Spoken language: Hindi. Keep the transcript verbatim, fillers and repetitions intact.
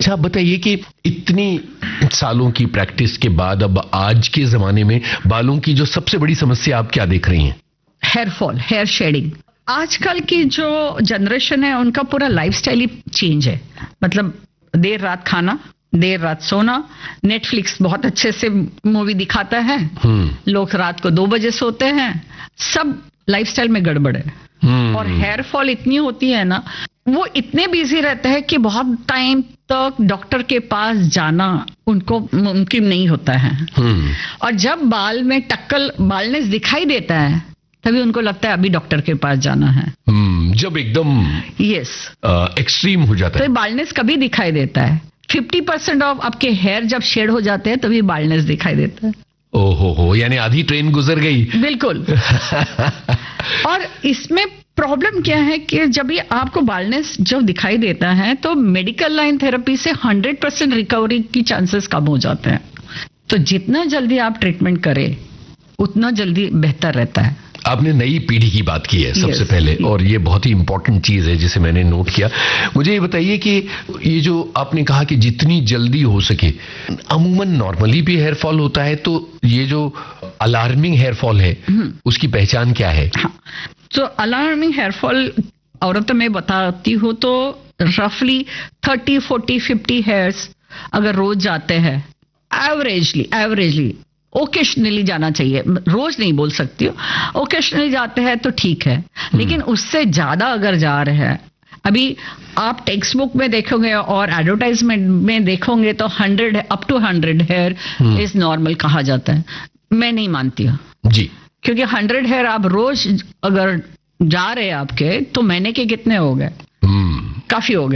अच्छा आप बताइए कि इतनी सालों की प्रैक्टिस के बाद अब आज के जमाने में बालों की जो सबसे बड़ी समस्या आप क्या देख रही हैं? Hair fall, hair shading. आजकल की जो जनरेशन है उनका पूरा लाइफस्टाइल ही चेंज है। मतलब देर रात खाना, देर रात सोना, नेटफ्लिक्स बहुत अच्छे से मूवी दिखाता है, लोग रात को दो बजे सोते हैं, सब लाइफस्टाइल में गड़बड़ है। और हेयर फॉल इतनी होती है ना, वो इतने बिजी रहते हैं कि बहुत टाइम तक डॉक्टर के पास जाना उनको मुमकिन नहीं होता है। और जब बाल में टक्कल, बालनेस दिखाई देता है, तभी उनको लगता है अभी डॉक्टर के पास जाना है। जब एकदम यस एक्सट्रीम हो जाता है तो बालनेस कभी दिखाई देता है। फिफ्टी परसेंट ऑफ आपके हेयर जब शेड हो जाते हैं तभी बालनेस दिखाई देता है। ओहो हो, यानी आधी ट्रेन गुजर गई। बिल्कुल। और इसमें प्रॉब्लम क्या है कि जब भी आपको बालनेस जब दिखाई देता है तो मेडिकल लाइन थेरेपी से हंड्रेड परसेंट रिकवरी की चांसेस कम हो जाते हैं। तो जितना जल्दी आप ट्रीटमेंट करें उतना जल्दी बेहतर रहता है। आपने नई पीढ़ी की बात की है सबसे yes, पहले, और ये बहुत ही इंपॉर्टेंट चीज है जिसे मैंने नोट किया। मुझे ये बताइए कि ये जो आपने कहा कि जितनी जल्दी हो सके, अमूमन नॉर्मली भी हेयर फॉल होता है, तो ये जो अलार्मिंग हेयर फॉल है उसकी पहचान क्या है? हाँ, तो अलार्मिंग हेयर फॉल औरतों में बताती हूँ तो रफली थर्टी फोर्टी फिफ्टी हेयर्स अगर रोज जाते हैं, एवरेजली एवरेजली ओकेशनली जाना चाहिए, रोज नहीं बोल सकती हूँ, ओकेशनली जाते हैं तो ठीक है, लेकिन उससे ज्यादा अगर जा रहे हैं, अभी आप टेक्स्ट बुक में देखोगे और एडवर्टाइजमेंट में देखोगे तो hundred up two hundred here is normal कहा जाता है। मैं नहीं मानती हूँ जी, क्योंकि हंड्रेड हेयर आप रोज अगर जा रहे हैं आपके, तो महीने के कितने हो गए? काफी हो गए।